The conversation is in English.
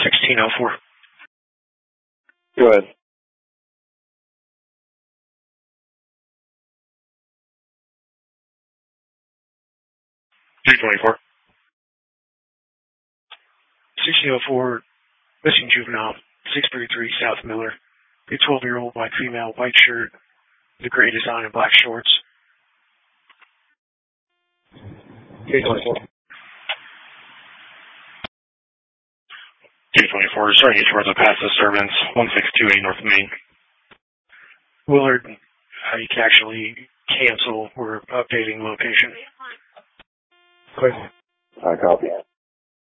1604. Go ahead. $324. 1604, missing juvenile, 633 South Miller. A 12-year-old white female, white shirt, the gray design and black shorts. 324. 224, starting to towards the past disturbance, 1628 North Main. Willard, you can actually cancel. We're updating location. I copy.